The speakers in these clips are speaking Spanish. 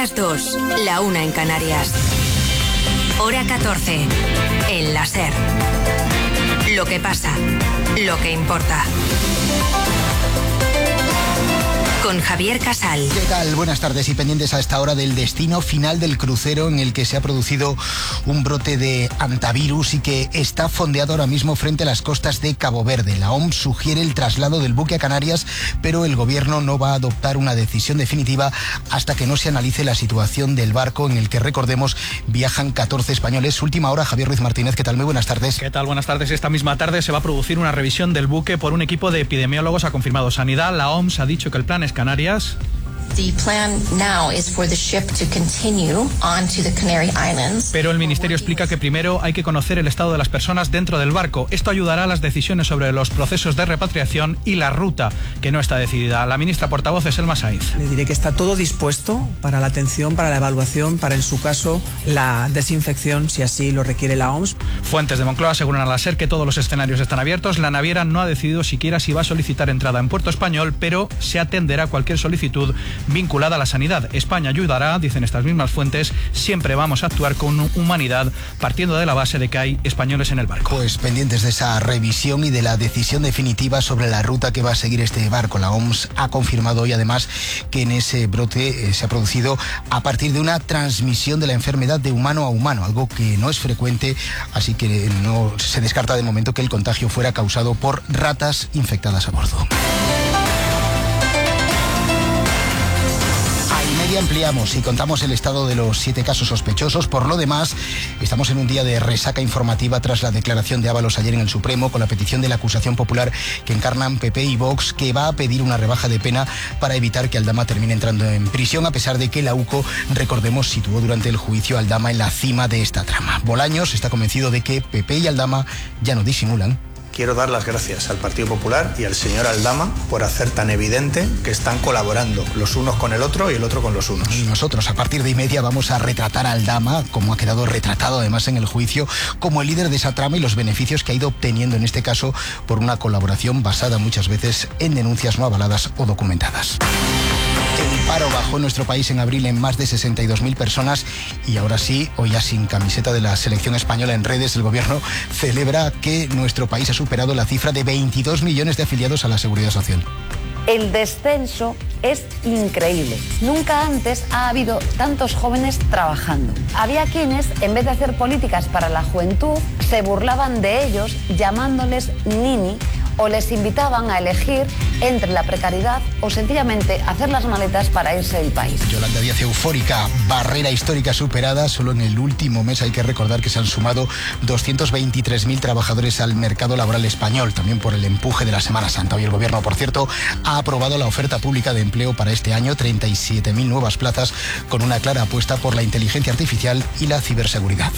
las 2, la 1 en Canarias. Hora 14, en la SER. Lo que pasa, lo que importa. Con Javier Casal. ¿Qué tal? Buenas tardes y pendientes a esta hora del destino final del crucero en el que se ha producido un brote de hantavirus y que está fondeado ahora mismo frente a las costas de Cabo Verde. La OMS sugiere el traslado del buque a Canarias, pero el gobierno no va a adoptar una decisión definitiva hasta que no se analice la situación del barco en el que, recordemos, viajan 14 españoles. Última hora, Javier Ruiz Martínez, ¿qué tal? Muy buenas tardes. ¿Qué tal? Buenas tardes. Esta misma tarde se va a producir una revisión del buque por un equipo de epidemiólogos, ha confirmado Sanidad. La OMS ha dicho que el plan es Canarias. The plan now is for the ship to continue on to the Canary Islands. Pero el ministerio explica que primero hay que conocer el estado de las personas dentro del barco. Esto ayudará a las decisiones sobre los procesos de repatriación y la ruta, que no está decidida. La ministra portavoz es Elma Sainz. Le diré que está todo dispuesto para la atención, para la evaluación, para, en su caso, la desinfección, si así lo requiere la OMS. Fuentes de Moncloa aseguran a la SER que todos los escenarios están abiertos. La naviera no ha decidido siquiera si va a solicitar entrada en Puerto Español, pero se atenderá a cualquier solicitud vinculada a la sanidad. España ayudará, dicen estas mismas fuentes. Siempre vamos a actuar con humanidad, partiendo de la base de que hay españoles en el barco. Pues pendientes de esa revisión y de la decisión definitiva sobre la ruta que va a seguir este barco. La OMS ha confirmado hoy además que en ese brote se ha producido a partir de una transmisión de la enfermedad de humano a humano, algo que no es frecuente, así que no se descarta de momento que el contagio fuera causado por ratas infectadas a bordo. Ampliamos y contamos el estado de los 7 casos sospechosos. Por lo demás, estamos en un día de resaca informativa tras la declaración de Ábalos ayer en el Supremo, con la petición de la acusación popular que encarnan PP y Vox, que va a pedir una rebaja de pena para evitar que Aldama termine entrando en prisión, a pesar de que la UCO, recordemos, situó durante el juicio a Aldama en la cima de esta trama. Bolaños está convencido de que PP y Aldama ya no disimulan. Quiero dar las gracias al Partido Popular y al señor Aldama por hacer tan evidente que están colaborando los unos con el otro y el otro con los unos. Y nosotros a partir de 1:30 vamos a retratar a Aldama, como ha quedado retratado además en el juicio, como el líder de esa trama y los beneficios que ha ido obteniendo en este caso por una colaboración basada muchas veces en denuncias no avaladas o documentadas. El paro bajó en nuestro país en abril en más de 62.000 personas y ahora sí, hoy ya sin camiseta de la selección española en redes, el gobierno celebra que nuestro país ha superado la cifra de 22 millones de afiliados a la Seguridad Social. El descenso es increíble. Nunca antes ha habido tantos jóvenes trabajando. Había quienes, en vez de hacer políticas para la juventud, se burlaban de ellos llamándoles nini o les invitaban a elegir entre la precariedad o sencillamente hacer las maletas para irse del país. Yolanda Díaz eufórica, barrera histórica superada. Solo en el último mes hay que recordar que se han sumado 223.000 trabajadores al mercado laboral español, también por el empuje de la Semana Santa. Hoy el gobierno, por cierto, ha aprobado la oferta pública de empleo para este año, 37.000 nuevas plazas, con una clara apuesta por la inteligencia artificial y la ciberseguridad.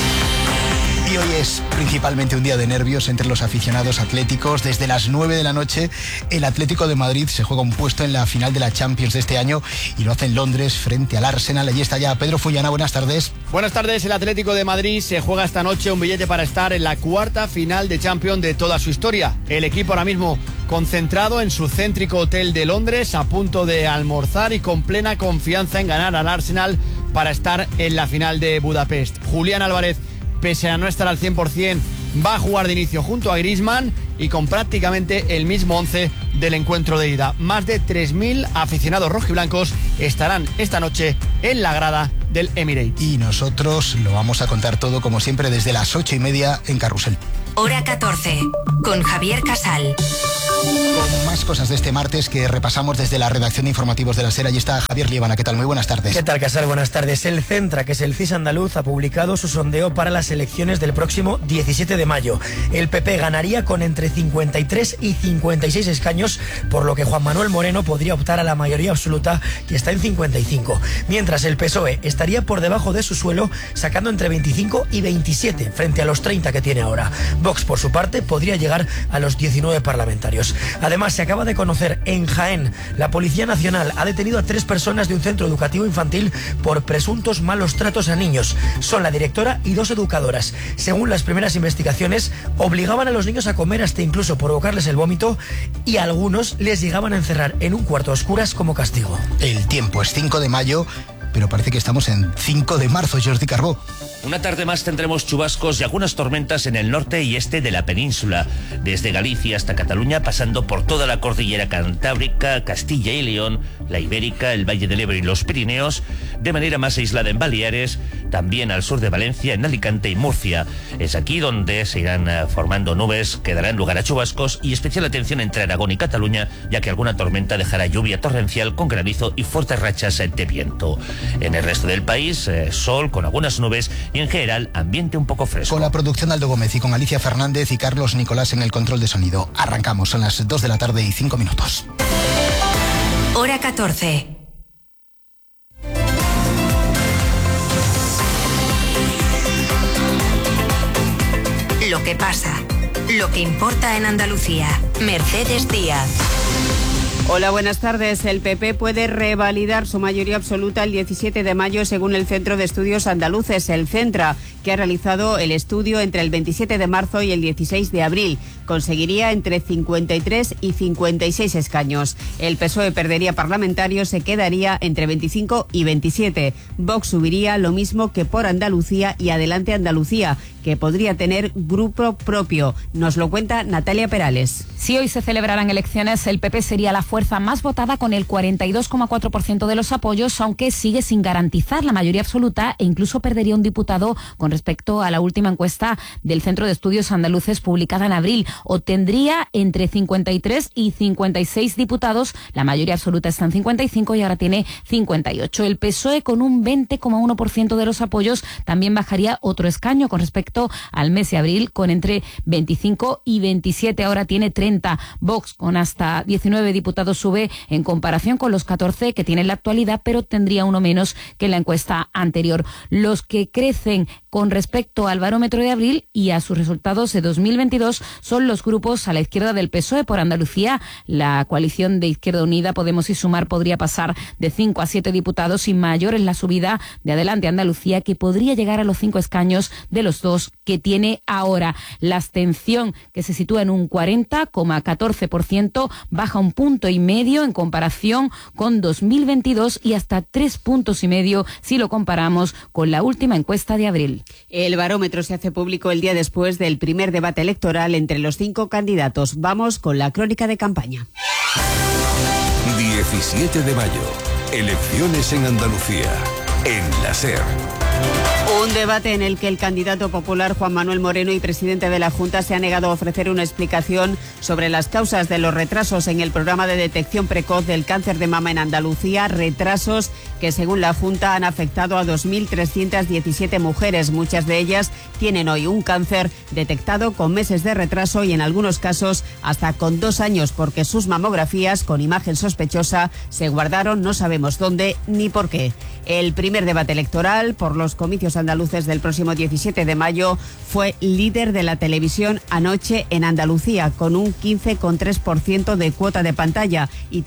Y hoy es principalmente un día de nervios entre los aficionados atléticos. Desde las 9 de la noche, el Atlético de Madrid se juega un puesto en la final de la Champions de este año y lo hace en Londres frente al Arsenal. Allí está ya Pedro Fullana, buenas tardes. Buenas tardes, el Atlético de Madrid se juega esta noche un billete para estar en la cuarta final de Champions de toda su historia. El equipo ahora mismo concentrado en su céntrico hotel de Londres, a punto de almorzar y con plena confianza en ganar al Arsenal para estar en la final de Budapest. Julián Álvarez, pese a no estar al 100%, va a jugar de inicio junto a Griezmann y con prácticamente el mismo 11 del encuentro de ida. Más de 3.000 aficionados rojiblancos estarán esta noche en la grada del Emirates. Y nosotros lo vamos a contar todo, como siempre, desde las 8:30 en Carrusel. Hora 14, con Javier Casal. Con más cosas de este martes que repasamos desde la redacción de informativos de la SER. Allí está Javier Liébana. ¿Qué tal? Muy buenas tardes. ¿Qué tal, Casal? Buenas tardes. El Centra, que es el CIS andaluz, ha publicado su sondeo para las elecciones del próximo 17 de mayo. El PP ganaría con entre 53 y 56 escaños, por lo que Juan Manuel Moreno podría optar a la mayoría absoluta, que está en 55. Mientras el PSOE estaría por debajo de su suelo, sacando entre 25 y 27, frente a los 30 que tiene ahora. Vox, por su parte, podría llegar a los 19 parlamentarios. Además, se acaba de conocer en Jaén, la Policía Nacional ha detenido a 3 personas de un centro educativo infantil por presuntos malos tratos a niños. Son la directora y 2 educadoras. Según las primeras investigaciones, obligaban a los niños a comer hasta incluso provocarles el vómito, y a algunos les llegaban a encerrar en un cuarto a oscuras como castigo. El tiempo es 5 de mayo. pero parece que estamos en 5 de marzo, Jordi Carbó. Una tarde más tendremos chubascos y algunas tormentas en el norte y este de la península, desde Galicia hasta Cataluña, pasando por toda la cordillera cantábrica, Castilla y León, la Ibérica, el Valle del Ebro y los Pirineos, de manera más aislada en Baleares, también al sur de Valencia, en Alicante y Murcia. Es aquí donde se irán formando nubes que darán lugar a chubascos y especial atención entre Aragón y Cataluña, ya que alguna tormenta dejará lluvia torrencial con granizo y fuertes rachas de viento. En el resto del país, sol con algunas nubes y en general ambiente un poco fresco. Con la producción de Aldo Gómez y con Alicia Fernández y Carlos Nicolás en el control de sonido. Arrancamos, son las 2 de la tarde y 5 minutos. Hora 14. Lo que pasa, lo que importa en Andalucía. Mercedes Díaz. Hola, buenas tardes. El PP puede revalidar su mayoría absoluta el 17 de mayo según el Centro de Estudios Andaluces, el Centra, que ha realizado el estudio entre el 27 de marzo y el 16 de abril. Conseguiría entre 53 y 56 escaños. El PSOE perdería parlamentarios, se quedaría entre 25 y 27. Vox subiría lo mismo que por Andalucía y Adelante Andalucía, que podría tener grupo propio. Nos lo cuenta Natalia Perales. Si hoy se celebraran elecciones, el PP sería la fuerza más votada con el 42,4% de los apoyos, aunque sigue sin garantizar la mayoría absoluta e incluso perdería un diputado con respecto a la última encuesta del Centro de Estudios Andaluces publicada en abril. Obtendría entre 53 y 56 diputados, la mayoría absoluta está en 55 y ahora tiene 58. El PSOE con un 20,1% de los apoyos también bajaría otro escaño con respecto al mes de abril, con entre 25 y 27, ahora tiene 30. Vox con hasta 19 diputados sube en comparación con los 14 que tiene en la actualidad, pero tendría uno menos que en la encuesta anterior. Los que crecen con respecto al barómetro de abril y a sus resultados de 2022 son los grupos a la izquierda del PSOE. Por Andalucía, la coalición de Izquierda Unida, Podemos y Sumar podría pasar de 5 a 7 diputados y mayor es la subida de Adelante Andalucía, que podría llegar a los 5 escaños de los 2 que tiene ahora. La abstención, que se sitúa en un 40,14%, baja 1,5 puntos en comparación con 2022 y hasta 3,5 puntos si lo comparamos con la última encuesta de abril. El barómetro se hace público el día después del primer debate electoral entre los 5 candidatos. Vamos con la crónica de campaña. 17 de mayo. Elecciones en Andalucía. En la SER. Un debate en el que el candidato popular Juan Manuel Moreno y presidente de la Junta se ha negado a ofrecer una explicación sobre las causas de los retrasos en el programa de detección precoz del cáncer de mama en Andalucía, retrasos que según la Junta han afectado a 2.317 mujeres. Muchas de ellas tienen hoy un cáncer detectado con meses de retraso y en algunos casos hasta con 2 años, porque sus mamografías con imagen sospechosa se guardaron no sabemos dónde ni por qué. El primer debate electoral por los comicios andaluces del próximo 17 de mayo fue líder de la televisión anoche en Andalucía, con un 15,3% de cuota de pantalla y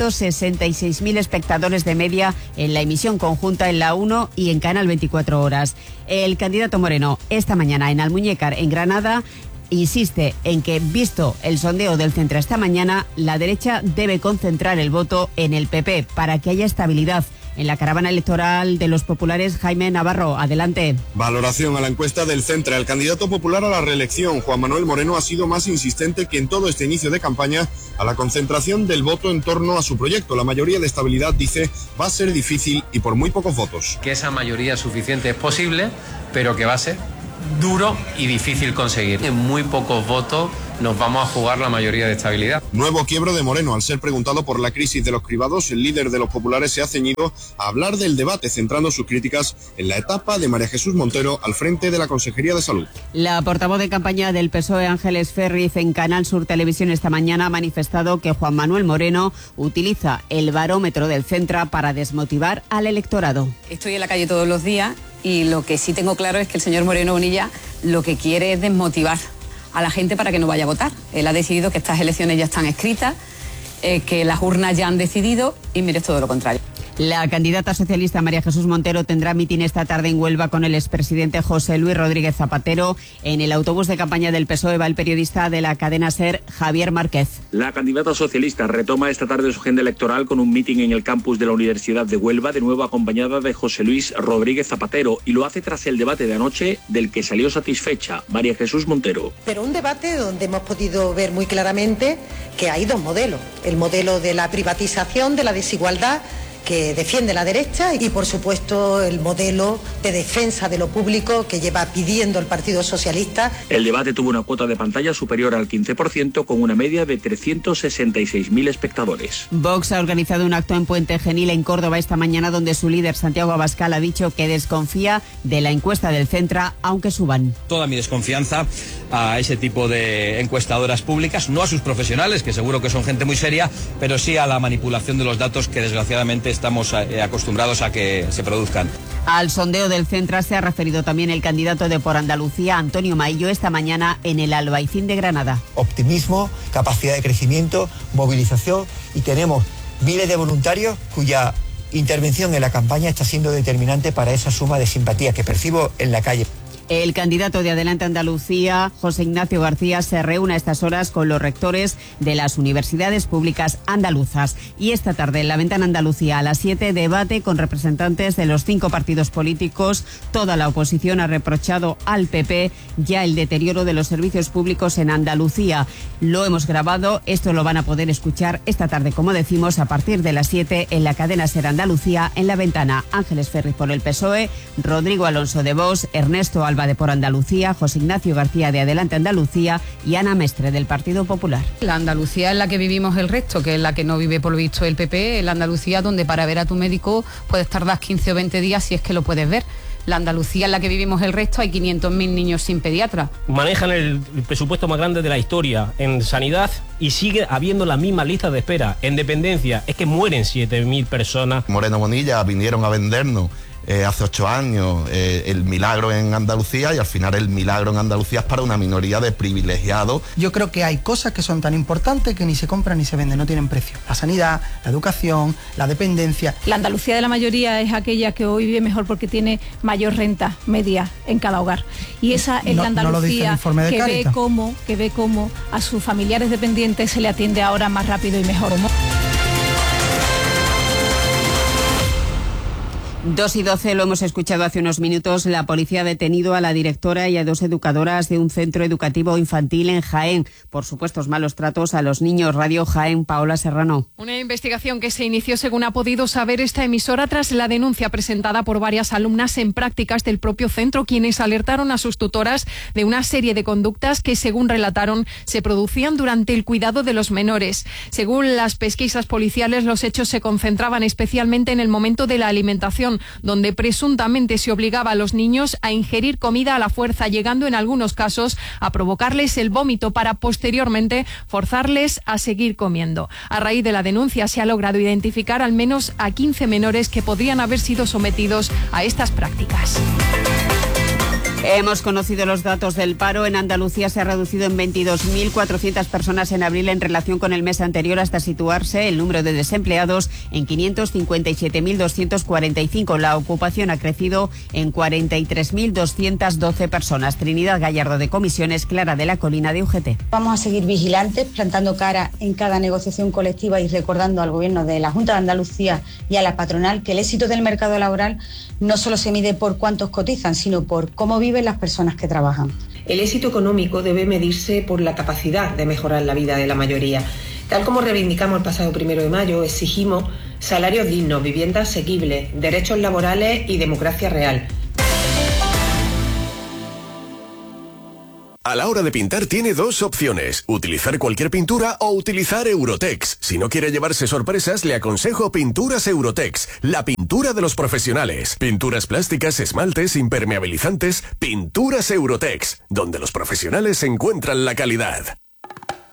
366.000 espectadores de media en la emisión conjunta en la 1 y en Canal 24 Horas. El candidato Moreno esta mañana en Almuñécar, en Granada, insiste en que, visto el sondeo del Centro esta mañana, la derecha debe concentrar el voto en el PP para que haya estabilidad. En la caravana electoral de los populares, Jaime Navarro, adelante. Valoración a la encuesta del Centre. El candidato popular a la reelección, Juan Manuel Moreno, ha sido más insistente que en todo este inicio de campaña a la concentración del voto en torno a su proyecto. La mayoría de estabilidad, dice, va a ser difícil y por muy pocos votos. Que esa mayoría suficiente es posible, pero que va a ser duro y difícil conseguir. En muy pocos votos nos vamos a jugar la mayoría de estabilidad. Nuevo quiebro de Moreno. Al ser preguntado por la crisis de los cribados, el líder de los populares se ha ceñido a hablar del debate, centrando sus críticas en la etapa de María Jesús Montero al frente de la Consejería de Salud. La portavoz de campaña del PSOE, Ángeles Ferriz, en Canal Sur Televisión esta mañana ha manifestado que Juan Manuel Moreno utiliza el barómetro del Centra para desmotivar al electorado. Estoy en la calle todos los días y lo que sí tengo claro es que el señor Moreno Bonilla lo que quiere es desmotivar a la gente para que no vaya a votar. Él ha decidido que estas elecciones ya están escritas, que las urnas ya han decidido y mire, es todo lo contrario. La candidata socialista María Jesús Montero tendrá mitin esta tarde en Huelva con el expresidente José Luis Rodríguez Zapatero. En el autobús de campaña del PSOE va el periodista de la cadena SER, Javier Márquez. La candidata socialista retoma esta tarde su agenda electoral con un mitin en el campus de la Universidad de Huelva, de nuevo acompañada de José Luis Rodríguez Zapatero, y lo hace tras el debate de anoche del que salió satisfecha María Jesús Montero. Pero un debate donde hemos podido ver muy claramente que hay dos modelos: el modelo de la privatización, de la desigualdad, que defiende la derecha, y por supuesto el modelo de defensa de lo público que lleva pidiendo el Partido Socialista. El debate tuvo una cuota de pantalla superior al 15%, con una media de 366.000 espectadores. Vox ha organizado un acto en Puente Genil, en Córdoba, esta mañana, donde su líder Santiago Abascal ha dicho que desconfía de la encuesta del Centra, aunque suban. Toda mi desconfianza a ese tipo de encuestadoras públicas, no a sus profesionales, que seguro que son gente muy seria, pero sí a la manipulación de los datos que desgraciadamente estamos acostumbrados a que se produzcan. Al sondeo del Centra se ha referido también el candidato de Por Andalucía, Antonio Maillo, esta mañana en el Albaicín de Granada. Optimismo, capacidad de crecimiento, movilización, y tenemos miles de voluntarios cuya intervención en la campaña está siendo determinante para esa suma de simpatía que percibo en la calle. El candidato de Adelante Andalucía, José Ignacio García, se reúne a estas horas con los rectores de las universidades públicas andaluzas. Y esta tarde, en la Ventana Andalucía, a las 7, debate con representantes de los 5 partidos políticos. Toda la oposición ha reprochado al PP ya el deterioro de los servicios públicos en Andalucía. Lo hemos grabado, esto lo van a poder escuchar esta tarde, como decimos, a partir de las 7 en la cadena SER Andalucía. En la Ventana, Ángeles Ferriz por el PSOE, Rodrigo Alonso de Vox, Ernesto Alba de Por Andalucía, José Ignacio García de Adelante Andalucía y Ana Mestre del Partido Popular. La Andalucía es la que vivimos el resto, que es la que no vive por lo visto el PP, la Andalucía donde para ver a tu médico puedes tardar 15 o 20 días si es que lo puedes ver. La Andalucía en la que vivimos el resto, hay 500.000 niños sin pediatra. Manejan el presupuesto más grande de la historia en sanidad y sigue habiendo la misma lista de espera. En dependencia es que mueren 7.000 personas. Moreno Bonilla vinieron a vendernos hace 8 años el milagro en Andalucía, y al final el milagro en Andalucía es para una minoría de privilegiados. Yo creo que hay cosas que son tan importantes que ni se compran ni se venden, no tienen precio. La sanidad, la educación, la dependencia. La Andalucía de la mayoría es aquella que hoy vive mejor porque tiene mayor renta media en cada hogar. Y esa es la Andalucía que ve cómo a sus familiares dependientes se le atiende ahora más rápido y mejor. 2:12, lo hemos escuchado hace unos minutos. La policía ha detenido a la directora y a 2 educadoras de un centro educativo infantil en Jaén por supuestos malos tratos a los niños. Radio Jaén, Paola Serrano. Una investigación que se inició, según ha podido saber esta emisora, tras la denuncia presentada por varias alumnas en prácticas del propio centro, quienes alertaron a sus tutoras de una serie de conductas que, según relataron, se producían durante el cuidado de los menores. Según las pesquisas policiales, los hechos se concentraban especialmente en el momento de la alimentación, donde presuntamente se obligaba a los niños a ingerir comida a la fuerza, llegando en algunos casos a provocarles el vómito para posteriormente forzarles a seguir comiendo. A raíz de la denuncia se ha logrado identificar al menos a 15 menores que podrían haber sido sometidos a estas prácticas. Hemos conocido los datos del paro. En Andalucía se ha reducido en 22.400 personas en abril en relación con el mes anterior, hasta situarse el número de desempleados en 557.245. La ocupación ha crecido en 43.212 personas. Trinidad Gallardo, de Comisiones, Clara de la Colina, de UGT. Vamos a seguir vigilantes, plantando cara en cada negociación colectiva y recordando al Gobierno de la Junta de Andalucía y a la patronal que el éxito del mercado laboral no solo se mide por cuántos cotizan, sino por cómo viven las personas que trabajan. El éxito económico debe medirse por la capacidad de mejorar la vida de la mayoría. Tal como reivindicamos el pasado 1 de mayo, exigimos salarios dignos, vivienda asequible, derechos laborales y democracia real. A la hora de pintar tiene 2 opciones, utilizar cualquier pintura o utilizar Eurotex. Si no quiere llevarse sorpresas, le aconsejo Pinturas Eurotex, la pintura de los profesionales. Pinturas plásticas, esmaltes, impermeabilizantes, Pinturas Eurotex, donde los profesionales encuentran la calidad.